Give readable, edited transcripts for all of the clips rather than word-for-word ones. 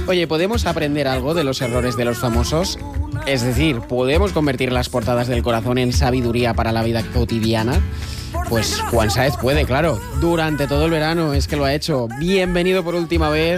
Oye, ¿podemos aprender algo de los errores de los famosos? Es decir, ¿podemos convertir las portadas del corazón en sabiduría para la vida cotidiana? Pues Juan Sáez puede, claro. Durante todo el verano es que lo ha hecho. Bienvenido por última vez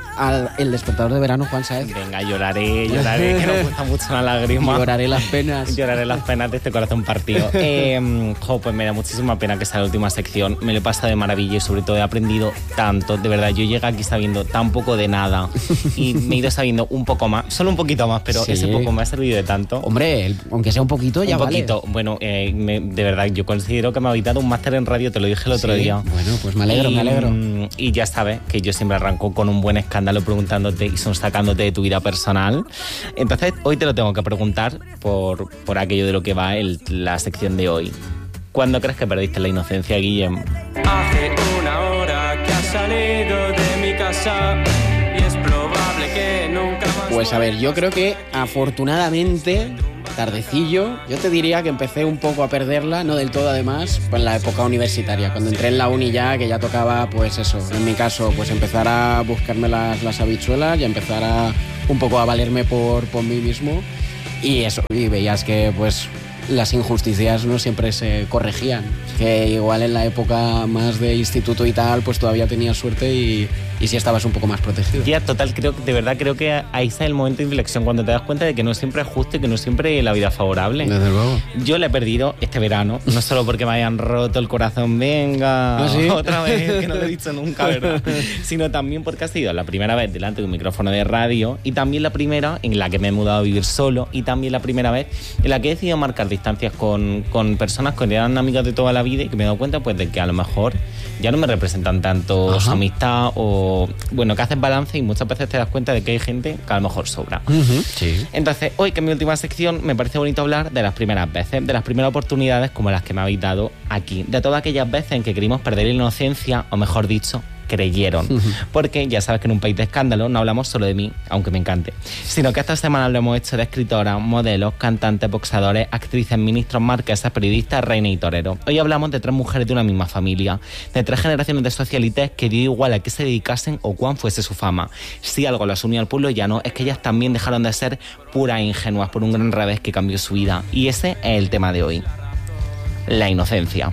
al El Despertador de Verano, Juan Sáez. Venga, lloraré, que nos cuesta mucho una lágrima. Lloraré las penas. Lloraré las penas de este corazón partido. Pues me da muchísima pena que sea la última sección. Me lo he pasado de maravilla y sobre todo he aprendido tanto. De verdad, yo llegué aquí sabiendo tan poco de nada y me he ido sabiendo un poco más, solo un poquito más, pero sí, ese poco me ha servido de tanto. Hombre, aunque sea un poquito, ya vale. Un poquito. Bueno, de verdad, yo considero que me ha evitado un máster en radio, te lo dije el otro día. Bueno, pues me alegro. Y ya sabes que yo siempre arranco con un buen escándalo preguntándote y son sacándote de tu vida personal. Entonces, hoy te lo tengo que preguntar por aquello de lo que va la sección de hoy. ¿Cuándo crees que perdiste la inocencia, Guillem? Hace una hora que has salido de mi casa y es probable que nunca más... Pues a ver, yo creo que afortunadamente... tardecillo, yo te diría que empecé un poco a perderla, no del todo además, pues en la época universitaria, cuando entré en la uni ya, que ya tocaba, pues eso, en mi caso, pues empezar a buscarme las habichuelas y empezar a un poco a valerme por mí mismo y eso, y veías que pues las injusticias no siempre se corregían, que igual en la época más de instituto y tal, pues todavía tenías suerte y sí estabas un poco más protegido. Ya, total, creo que ahí está el momento de inflexión, cuando te das cuenta de que no siempre es justo y que no siempre la vida es favorable. Desde luego. Yo la he perdido este verano, no solo porque me hayan roto el corazón, venga, ¿Ah, sí? otra vez, que no lo he dicho nunca, ¿verdad? Sino también porque ha sido la primera vez delante de un micrófono de radio y también la primera en la que me he mudado a vivir solo y también la primera vez en la que he decidido marcar distancias con personas que eran amigas de toda la vida y que me he dado cuenta pues de que a lo mejor ya no me representan tanto su amistad o, bueno, que haces balance y muchas veces te das cuenta de que hay gente que a lo mejor sobra. Sí. Entonces, hoy, que es mi última sección, me parece bonito hablar de las primeras veces, de las primeras oportunidades como las que me habéis dado aquí, de todas aquellas veces en que queríamos perder la inocencia, o mejor dicho, creyeron. Porque ya sabes que en un país de escándalo no hablamos solo de mí, aunque me encante, sino que esta semana lo hemos hecho de escritoras, modelos, cantantes, boxadores, actrices, ministros, marquesas, periodistas, reinas y toreros. Hoy hablamos de 3 mujeres de una misma familia, de 3 generaciones de socialites que dio igual a qué se dedicasen o cuán fuese su fama. Si algo las unía al pueblo llano es que ellas también dejaron de ser puras e ingenuas por un gran revés que cambió su vida. Y ese es el tema de hoy: la inocencia.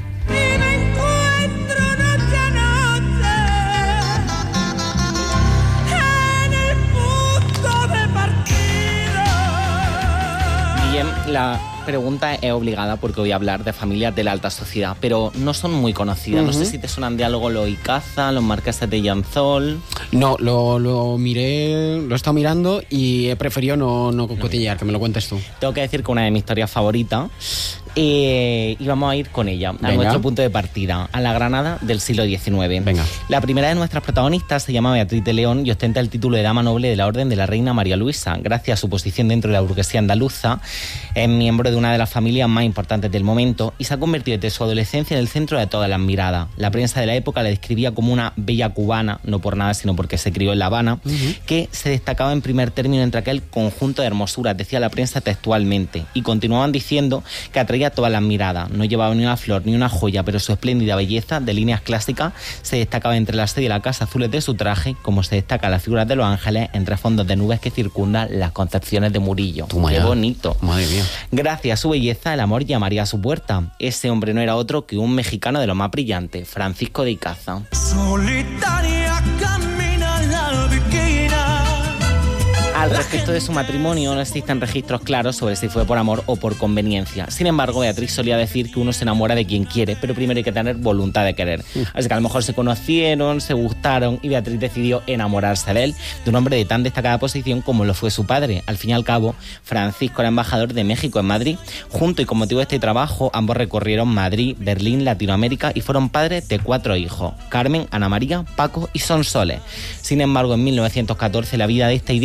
La pregunta es obligada porque voy a hablar de familias de la alta sociedad, pero no son muy conocidas. No sé si te suenan de algo los Icaza, los marqueses de Llanzol. No, lo miré, lo he estado mirando y he preferido no cotillar, que me lo cuentes tú. Tengo que decir que una de mis historias favoritas, y vamos a ir con ella, a nuestro punto de partida, a la Granada del siglo XIX. Venga. La primera de nuestras protagonistas se llama Beatriz de León y ostenta el título de dama noble de la Orden de la Reina María Luisa. Gracias a su posición dentro de la burguesía andaluza, es miembro de una de las familias más importantes del momento y se ha convertido desde su adolescencia en el centro de todas las miradas. La prensa de la época la describía como una bella cubana, no por nada, sino porque se crió en La Habana, que se destacaba en primer término entre aquel conjunto de hermosuras, decía la prensa textualmente, y continuaban diciendo que atraía todas las miradas. No llevaba ni una flor ni una joya, pero su espléndida belleza de líneas clásicas se destacaba entre la seda y la casa azules de su traje, como se destaca las figuras de los ángeles entre fondos de nubes que circundan las Concepciones de Murillo. ¡Qué bonito! Madre mía. Gracias a su belleza, el amor llamaría a su puerta. Ese hombre no era otro que un mexicano de lo más brillante, Francisco de Icaza. Solitaria camina la viquina. Al respecto de su matrimonio no existen registros claros sobre si fue por amor o por conveniencia. Sin embargo, Beatriz solía decir que uno se enamora de quien quiere, pero primero hay que tener voluntad de querer. Así que a lo mejor se conocieron, se gustaron y Beatriz decidió enamorarse de él, de un hombre de tan destacada posición como lo fue su padre. Al fin y al cabo, Francisco era embajador de México en Madrid. Junto y con motivo de este trabajo, ambos recorrieron Madrid, Berlín, Latinoamérica y fueron padres de 4 hijos: Carmen, Ana María, Paco y Sonsoles. Sin embargo, en 1914 la vida de esta idílica familia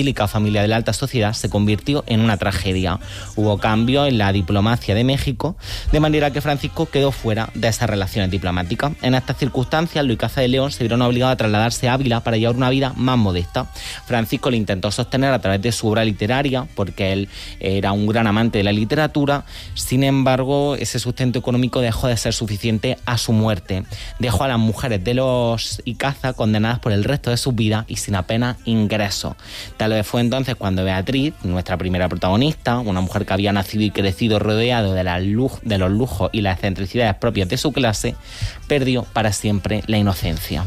familia de la alta sociedad se convirtió en una tragedia. Hubo cambio en la diplomacia de México, de manera que Francisco quedó fuera de esas relaciones diplomáticas. En estas circunstancias, Luis Caza de León se vieron obligados a trasladarse a Ávila para llevar una vida más modesta. Francisco le intentó sostener a través de su obra literaria, porque él era un gran amante de la literatura. Sin embargo, ese sustento económico dejó de ser suficiente a su muerte. Dejó a las mujeres de los Icaza condenadas por el resto de sus vidas y sin apenas ingresos. Tal vez fue entonces cuando Beatriz, nuestra primera protagonista, una mujer que había nacido y crecido rodeado de los lujos y las excentricidades propias de su clase, perdió para siempre la inocencia.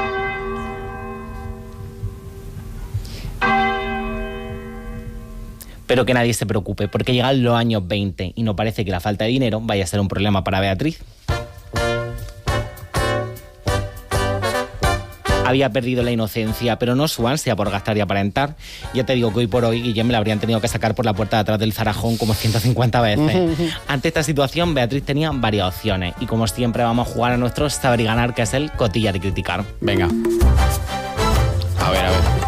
Pero que nadie se preocupe, porque llegan los años 20 y no parece que la falta de dinero vaya a ser un problema para Beatriz. Había perdido la inocencia, pero no su ansia por gastar y aparentar. Ya te digo que hoy por hoy Guillem me la habrían tenido que sacar por la puerta de atrás del Zarajón como 150 veces. Ante esta situación, Beatriz tenía varias opciones y como siempre vamos a jugar a nuestro saber y ganar, que es el cotillar y criticar. Venga. A ver.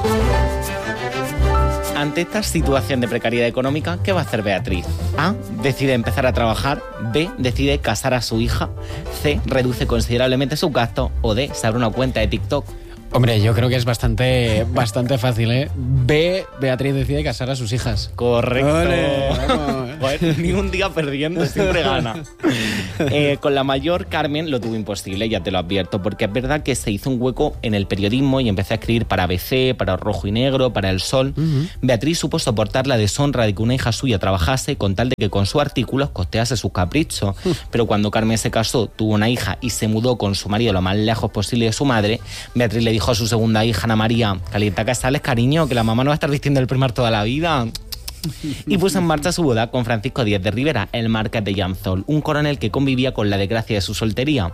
Ante esta situación de precariedad económica, ¿qué va a hacer Beatriz? A. Decide empezar a trabajar. B. Decide casar a su hija. C. Reduce considerablemente sus gastos. O D. Se abre una cuenta de TikTok. Hombre, yo creo que es bastante fácil, ¿eh? B, Beatriz decide casar a sus hijas. Correcto. ¡Ole! Joder, ni un día perdiendo, siempre gana. Con la mayor, Carmen, lo tuvo imposible, ya te lo advierto, porque es verdad que se hizo un hueco en el periodismo y empezó a escribir para ABC, para Rojo y Negro, para El Sol. Beatriz supo soportar la deshonra de que una hija suya trabajase con tal de que con sus artículos costease sus caprichos. Pero cuando Carmen se casó, tuvo una hija y se mudó con su marido lo más lejos posible de su madre, Beatriz le dijo a su segunda hija, Ana María: calienta que sales, cariño, que la mamá no va a estar vistiendo el primer toda la vida. Y puso en marcha su boda con Francisco Díez de Rivera, el marqués de Llanzol, un coronel que convivía con la desgracia de su soltería.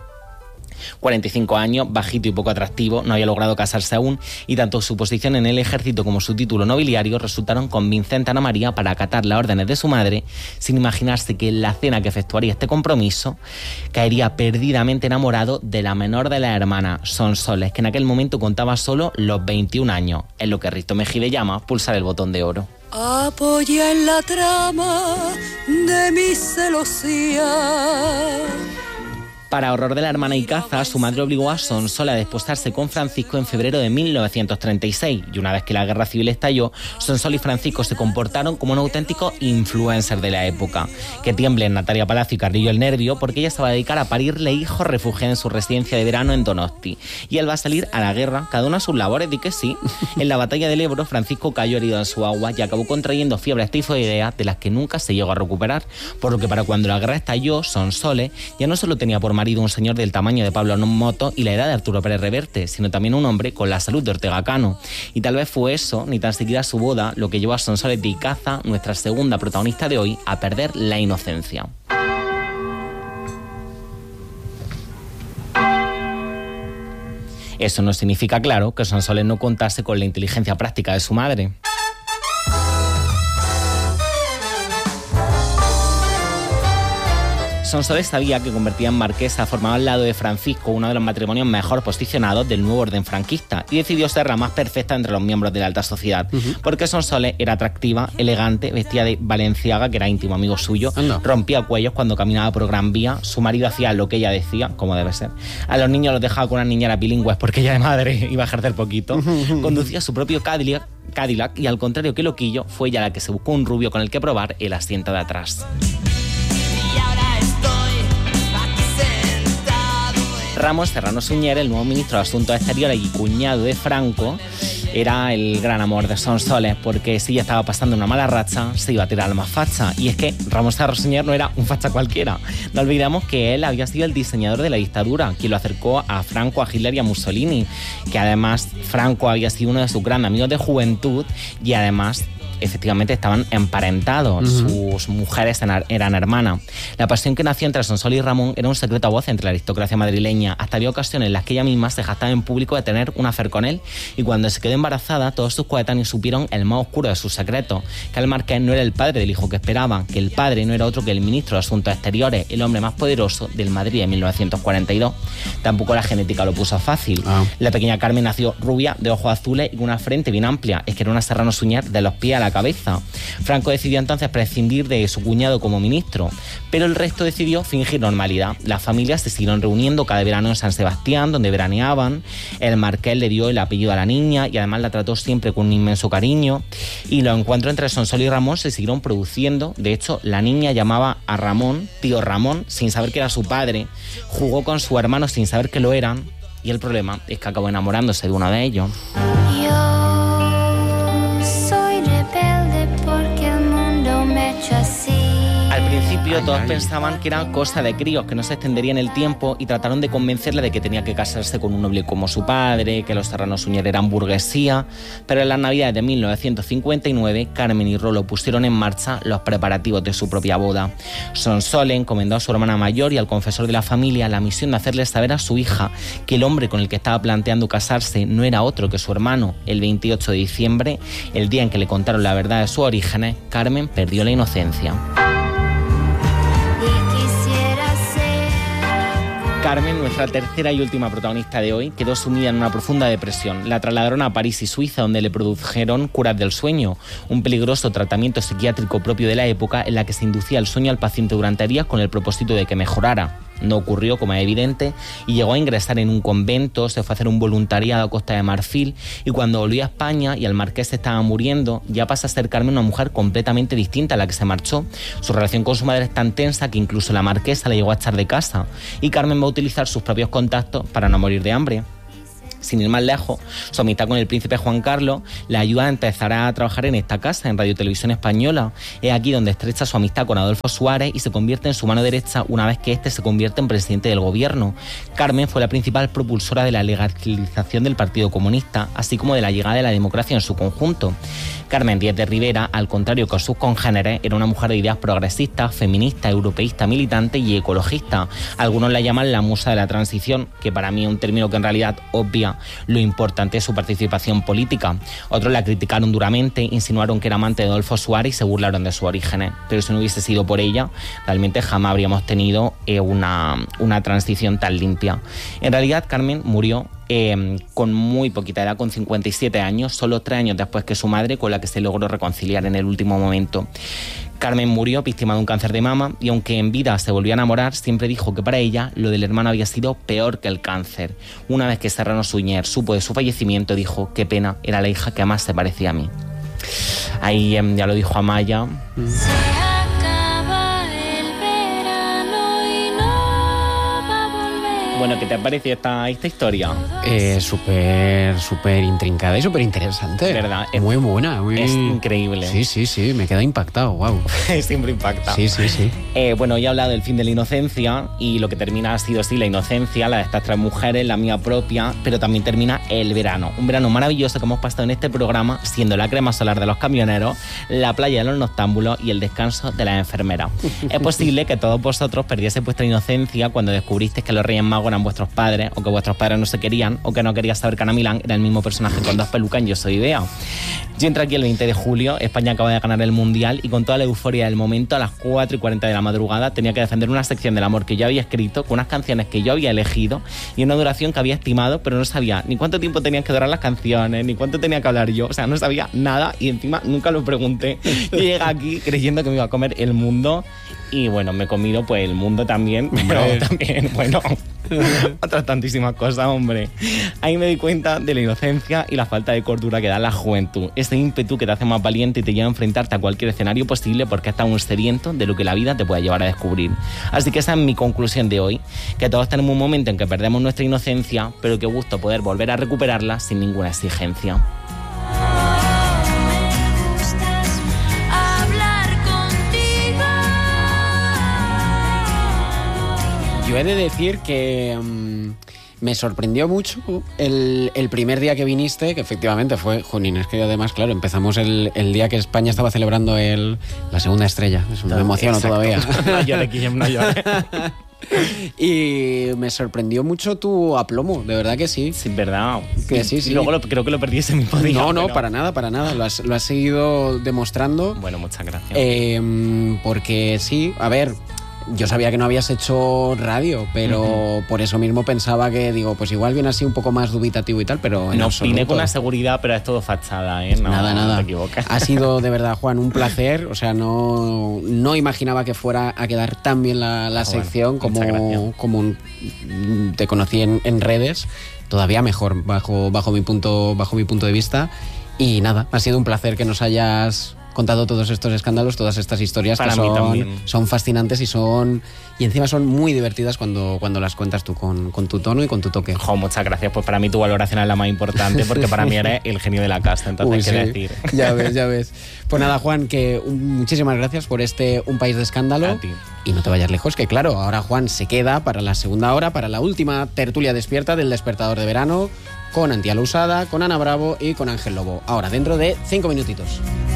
45 años, bajito y poco atractivo, no había logrado casarse aún, y tanto su posición en el ejército como su título nobiliario resultaron convincentes a Ana María para acatar las órdenes de su madre, sin imaginarse que en la cena que efectuaría este compromiso caería perdidamente enamorado de la menor de las hermanas, Sonsoles, que en aquel momento contaba solo los 21 años, en lo que Risto Mejide llama pulsar el botón de oro. Apoya en la trama de mi celosía. Para horror de la hermana Icaza, su madre obligó a Sonsoles a desposarse con Francisco en febrero de 1936, y una vez que la guerra civil estalló, Sonsoles y Francisco se comportaron como un auténtico influencer de la época. Que tiemblen Natalia Palacio y Carrillo el nervio, porque ella se va a dedicar a parirle hijos refugiados en su residencia de verano en Donosti. Y él va a salir a la guerra, cada uno a sus labores, di que sí. En la batalla del Ebro, Francisco cayó herido en su agua y acabó contrayendo fiebres tifoideas de las que nunca se llegó a recuperar, por lo que para cuando la guerra estalló, Sonsoles ya no solo tenía por marido un señor del tamaño de Pablo Moto y la edad de Arturo Pérez Reverte, sino también un hombre con la salud de Ortega Cano. Y tal vez fue eso, ni tan siquiera su boda, lo que llevó a Sonsoles de Icaza, nuestra segunda protagonista de hoy, a perder la inocencia. Eso no significa, claro, que Sonsoles no contase con la inteligencia práctica de su madre. Sonsoles sabía que convertida en marquesa formaba al lado de Francisco uno de los matrimonios mejor posicionados del nuevo orden franquista y decidió ser la más perfecta entre los miembros de la alta sociedad, porque Sonsoles era atractiva, elegante, vestía de Balenciaga, que era íntimo amigo suyo, rompía cuellos cuando caminaba por Gran Vía, su marido hacía lo que ella decía, como debe ser, a los niños los dejaba con una niñera bilingües porque ella de madre iba a ejercer poquito, conducía su propio Cadillac y al contrario que Loquillo, fue ella la que se buscó un rubio con el que probar el asiento de atrás. Ramos Serrano Suñer, el nuevo ministro de Asuntos Exteriores y cuñado de Franco, era el gran amor de Sonsoles, porque si ella estaba pasando una mala racha, se iba a tirar al más facha. Y es que Ramos Serrano Suñer no era un facha cualquiera. No olvidemos que él había sido el diseñador de la dictadura, quien lo acercó a Franco, a Hitler y a Mussolini, que además Franco había sido uno de sus grandes amigos de juventud y además efectivamente estaban emparentados, sus mujeres eran hermanas. La pasión que nació entre Sonsoles y Ramón era un secreto a voz entre la aristocracia madrileña niña, hasta había ocasiones en las que ella misma se jactaba en público de tener un affair con él, y cuando se quedó embarazada, todos sus coetáneos supieron el más oscuro de sus secretos, que el marqués no era el padre del hijo que esperaban, que el padre no era otro que el ministro de Asuntos Exteriores, el hombre más poderoso del Madrid de 1942. Tampoco la genética lo puso fácil. La pequeña Carmen nació rubia, de ojos azules y con una frente bien amplia. Es que era una Serrano Suñer de los pies a la cabeza. Franco decidió entonces prescindir de su cuñado como ministro, pero el resto decidió fingir normalidad. Las familias se siguieron reuniendo cada verano en San Sebastián, donde veraneaban. El marqués le dio el apellido a la niña y además la trató siempre con un inmenso cariño. Y los encuentros entre Sonsoles y Ramón se siguieron produciendo. De hecho, la niña llamaba a Ramón tío Ramón, sin saber que era su padre. Jugó con su hermano sin saber que lo eran. Y el problema es que acabó enamorándose de uno de ellos. Yo soy rebelde porque el mundo me ha hecho así. Al principio todos pensaban que era cosa de críos, que no se extendería en el tiempo, y trataron de convencerle de que tenía que casarse con un noble como su padre, que los Serrano Suñer eran burguesía, pero en las navidades de 1959 Carmen y Rolo pusieron en marcha los preparativos de su propia boda. Sonsoles encomendó a su hermana mayor y al confesor de la familia la misión de hacerle saber a su hija que el hombre con el que estaba planteando casarse no era otro que su hermano. El 28 de diciembre, el día en que le contaron la verdad de sus orígenes, Carmen perdió la inocencia. Carmen, nuestra tercera y última protagonista de hoy, quedó sumida en una profunda depresión. La trasladaron a París y Suiza, donde le produjeron curas del sueño, un peligroso tratamiento psiquiátrico propio de la época en la que se inducía el sueño al paciente durante días con el propósito de que mejorara. No ocurrió, como es evidente, y llegó a ingresar en un convento, se fue a hacer un voluntariado a Costa de Marfil, y cuando volvió a España y el marqués se estaba muriendo, ya pasa a ser Carmen una mujer completamente distinta a la que se marchó. Su relación con su madre es tan tensa que incluso la marquesa le llegó a echar de casa, y Carmen va a utilizar sus propios contactos para no morir de hambre. Sin ir más lejos, su amistad con el príncipe Juan Carlos le ayuda a empezar a trabajar en esta casa, en Radio Televisión Española. Es aquí donde estrecha su amistad con Adolfo Suárez y se convierte en su mano derecha una vez que éste se convierte en presidente del gobierno. Carmen fue la principal propulsora de la legalización del Partido Comunista, así como de la llegada de la democracia en su conjunto. Carmen Díez de Rivera, al contrario que sus congéneres, era una mujer de ideas progresistas, feminista, europeísta, militante y ecologista. Algunos la llaman la musa de la transición, que para mí es un término que en realidad obvia lo importante es su participación política. Otros la criticaron duramente, insinuaron que era amante de Adolfo Suárez y se burlaron de sus orígenes. Pero si no hubiese sido por ella, realmente jamás habríamos tenido una transición tan limpia. En realidad, Carmen murió con muy poquita edad, con 57 años, solo 3 años después que su madre, con la que se logró reconciliar en el último momento. Carmen murió víctima de un cáncer de mama y aunque en vida se volvió a enamorar, siempre dijo que para ella lo del hermano había sido peor que el cáncer. Una vez que Serrano Suñer supo de su fallecimiento, dijo: qué pena, era la hija que más se parecía a mí. Ahí ya lo dijo Amaya. Bueno, ¿qué te ha parecido esta historia? Súper intrincada y súper interesante. ¿Verdad? Es muy buena. Es increíble. Sí, me queda impactado, wow. Siempre impacta. Sí. Bueno, ya he hablado del fin de la inocencia y lo que termina ha sido sí la inocencia, la de estas 3 mujeres, la mía propia, pero también termina el verano. Un verano maravilloso que hemos pasado en este programa, siendo la crema solar de los camioneros, la playa de los noctámbulos y el descanso de las enfermeras. Es posible que todos vosotros perdieseis vuestra inocencia cuando descubristeis que los Reyes Magos eran vuestros padres, o que vuestros padres no se querían, o que no querías saber que Ana Milán era el mismo personaje con 2 pelucas en Yo Soy Bea. Yo entré aquí el 20 de julio, España acaba de ganar el Mundial y con toda la euforia del momento, a las 4:40 de la madrugada, tenía que defender una sección del amor que yo había escrito, con unas canciones que yo había elegido y una duración que había estimado, pero no sabía ni cuánto tiempo tenían que durar las canciones, ni cuánto tenía que hablar yo, o sea, no sabía nada y encima nunca lo pregunté. Yo llegué aquí creyendo que me iba a comer el mundo y bueno, me he comido pues el mundo también, pero también, bueno, otras tantísimas cosas, hombre. Ahí me di cuenta de la inocencia y la falta de cordura que da la juventud. Ese ímpetu que te hace más valiente y te lleva a enfrentarte a cualquier escenario posible porque estás aún sediento de lo que la vida te puede llevar a descubrir. Así que esa es mi conclusión de hoy, que todos tenemos un momento en que perdemos nuestra inocencia, pero qué gusto poder volver a recuperarla sin ninguna exigencia. Yo he de decir que me sorprendió mucho el primer día que viniste, que efectivamente fue, jolín, es que además, claro, empezamos el día que España estaba celebrando la segunda estrella. Me emociono todavía. No llores, Guillem, no llores. Y me sorprendió mucho tu aplomo, de verdad que sí. Sí, verdad. Que sí. Y luego creo que lo perdí ese mismo día. No, pero... para nada. Lo has seguido demostrando. Bueno, muchas gracias. Porque sí, a ver, yo sabía que no habías hecho radio, pero por eso mismo pensaba que, digo, pues igual viene así un poco más dubitativo y tal, pero en no, absoluto. vine con una seguridad, pero es todo fachada, ¿eh? No, Nada. No te equivocas. Ha sido de verdad, Juan, un placer. O sea, no imaginaba que fuera a quedar tan bien la sección como te conocí en redes. Todavía mejor, bajo mi punto de vista. Y nada, ha sido un placer que nos hayas contado todos estos escándalos, todas estas historias Para que mí son fascinantes y encima son muy divertidas cuando las cuentas tú con tu tono y con tu toque. Jo, muchas gracias. Pues para mí tu valoración es la más importante porque para mí eres el genio de la casa, entonces qué decir. Ya ves. Pues nada, Juan, que muchísimas gracias por Un País de Escándalo. A ti. Y no te vayas lejos, que claro, ahora Juan se queda para la segunda hora, para la última tertulia despierta del Despertador de Verano, con Antia Lousada, con Ana Bravo y con Ángel Lobo. Ahora, dentro de 5 minutitos.